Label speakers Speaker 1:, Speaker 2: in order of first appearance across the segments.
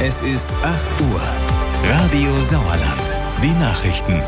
Speaker 1: Es ist 8 Uhr. Radio Sauerland. Die Nachrichten.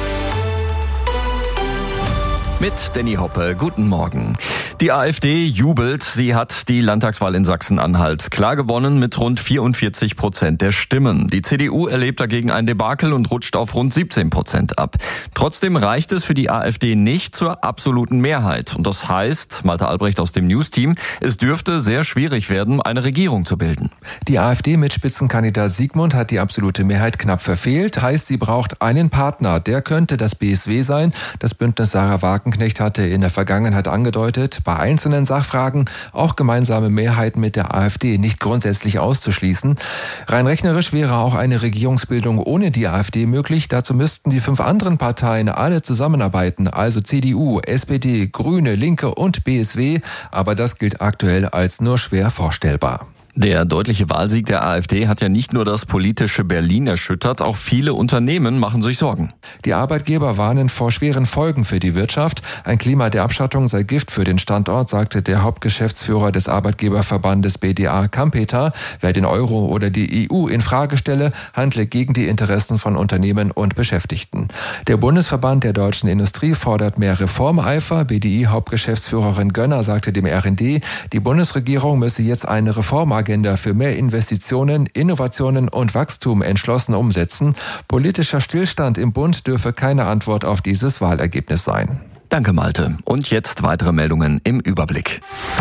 Speaker 2: Mit Danny Hoppe, guten Morgen. Die AfD jubelt, sie hat die Landtagswahl in Sachsen-Anhalt klar gewonnen mit rund 44% der Stimmen. Die CDU erlebt dagegen ein Debakel und rutscht auf rund 17% ab. Trotzdem reicht es für die AfD nicht zur absoluten Mehrheit. Und das heißt, Malte Albrecht aus dem News-Team, es dürfte sehr schwierig werden, eine Regierung zu bilden.
Speaker 3: Die AfD mit Spitzenkandidat Sigmund hat die absolute Mehrheit knapp verfehlt. Heißt, sie braucht einen Partner. Der könnte das BSW sein. Das Bündnis Sarah Wagenknecht hatte in der Vergangenheit angedeutet, bei einzelnen Sachfragen auch gemeinsame Mehrheiten mit der AfD nicht grundsätzlich auszuschließen. Rein rechnerisch wäre auch eine Regierungsbildung ohne die AfD möglich. Dazu müssten die 5 anderen Parteien alle zusammenarbeiten, also CDU, SPD, Grüne, Linke und BSW. Aber das gilt aktuell als nur schwer vorstellbar.
Speaker 2: Der deutliche Wahlsieg der AfD hat ja nicht nur das politische Berlin erschüttert, auch viele Unternehmen machen sich Sorgen.
Speaker 3: Die Arbeitgeber warnen vor schweren Folgen für die Wirtschaft. Ein Klima der Abschottung sei Gift für den Standort, sagte der Hauptgeschäftsführer des Arbeitgeberverbandes BDA Kampeter. Wer den Euro oder die EU in Frage stelle, handle gegen die Interessen von Unternehmen und Beschäftigten. Der Bundesverband der deutschen Industrie fordert mehr Reformeifer. BDI-Hauptgeschäftsführerin Gönner sagte dem RND, die Bundesregierung müsse jetzt eine Reformagenda für mehr Investitionen, Innovationen und Wachstum entschlossen umsetzen. Politischer Stillstand im Bund dürfe keine Antwort auf dieses Wahlergebnis sein.
Speaker 2: Danke, Malte. Und jetzt weitere Meldungen im Überblick.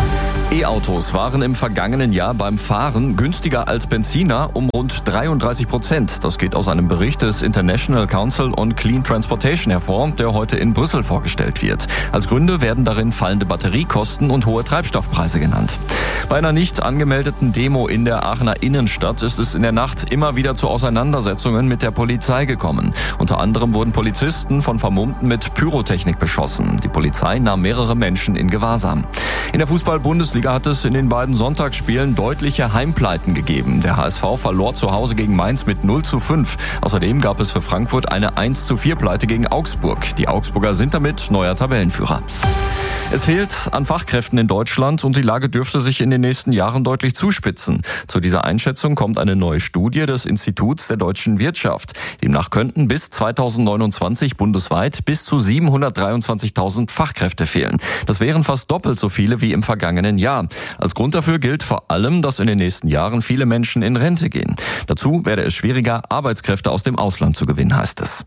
Speaker 2: E-Autos waren im vergangenen Jahr beim Fahren günstiger als Benziner um rund 33%. Das geht aus einem Bericht des International Council on Clean Transportation hervor, der heute in Brüssel vorgestellt wird. Als Gründe werden darin fallende Batteriekosten und hohe Treibstoffpreise genannt. Bei einer nicht angemeldeten Demo in der Aachener Innenstadt ist es in der Nacht immer wieder zu Auseinandersetzungen mit der Polizei gekommen. Unter anderem wurden Polizisten von Vermummten mit Pyrotechnik beschossen. Die Polizei nahm mehrere Menschen in Gewahrsam. In der Fußball-Bundesliga hat es in den beiden Sonntagsspielen deutliche Heimpleiten gegeben. Der HSV verlor zu Hause gegen Mainz mit 0:5. Außerdem gab es für Frankfurt eine 1:4 Pleite gegen Augsburg. Die Augsburger sind damit neuer Tabellenführer. Es fehlt an Fachkräften in Deutschland und die Lage dürfte sich in den nächsten Jahren deutlich zuspitzen. Zu dieser Einschätzung kommt eine neue Studie des Instituts der deutschen Wirtschaft. Demnach könnten bis 2029 bundesweit bis zu 723.000 Fachkräfte fehlen. Das wären fast doppelt so viele wie im vergangenen Jahr. Als Grund dafür gilt vor allem, dass in den nächsten Jahren viele Menschen in Rente gehen. Dazu werde es schwieriger, Arbeitskräfte aus dem Ausland zu gewinnen, heißt es.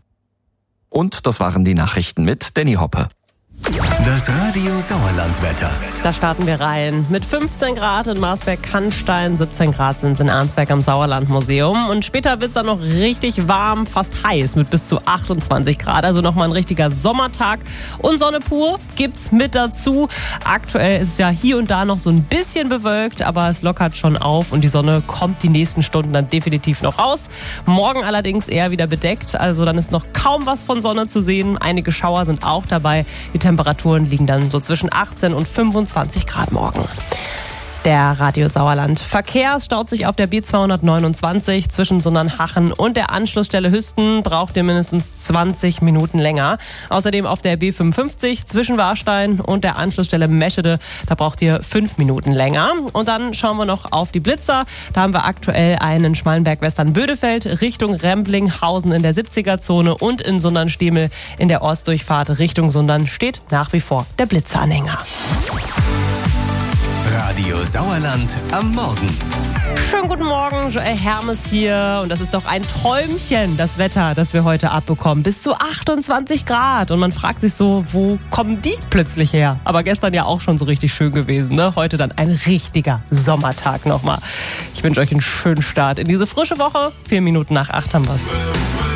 Speaker 2: Und das waren die Nachrichten mit Danny Hoppe.
Speaker 1: Das Radio Sauerland-Wetter.
Speaker 4: Da starten wir rein. Mit 15 Grad in Marsberg-Kannstein, 17 Grad sind es in Arnsberg am Sauerland-Museum. Und später wird es dann noch richtig warm, fast heiß mit bis zu 28 Grad. Also nochmal ein richtiger Sommertag. Und Sonne pur gibt's mit dazu. Aktuell ist es ja hier und da noch so ein bisschen bewölkt, aber es lockert schon auf und die Sonne kommt die nächsten Stunden dann definitiv noch raus. Morgen allerdings eher wieder bedeckt, also dann ist noch kaum was von Sonne zu sehen. Einige Schauer sind auch dabei. Die Temperaturen liegen dann so zwischen 18 und 25 Grad morgen. Der Radio Sauerland. Verkehr staut sich auf der B229 zwischen Sundernhachen und der Anschlussstelle Hüsten. Braucht ihr mindestens 20 Minuten länger. Außerdem auf der B55 zwischen Warstein und der Anschlussstelle Meschede. Da braucht ihr 5 Minuten länger. Und dann schauen wir noch auf die Blitzer. Da haben wir aktuell einen Schmalenberg-Western-Bödefeld Richtung Remblinghausen in der 70er-Zone und in Sundern-Stiemel in der Ortsdurchfahrt Richtung Sundern steht nach wie vor der Blitzeranhänger.
Speaker 1: Radio Sauerland am Morgen.
Speaker 4: Schönen guten Morgen, Joel Hermes hier. Und das ist doch ein Träumchen, das Wetter, das wir heute abbekommen. Bis zu 28 Grad. Und man fragt sich so, wo kommen die plötzlich her? Aber gestern ja auch schon so richtig schön gewesen, ne? Heute dann ein richtiger Sommertag nochmal. Ich wünsche euch einen schönen Start in diese frische Woche. 4 Minuten nach 8 haben wir's.